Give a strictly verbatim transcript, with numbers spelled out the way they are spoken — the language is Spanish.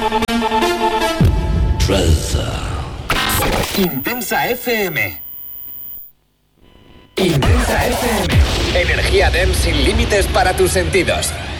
Intensa F M. Intensa F M. Energía dance sin límites para tus sentidos.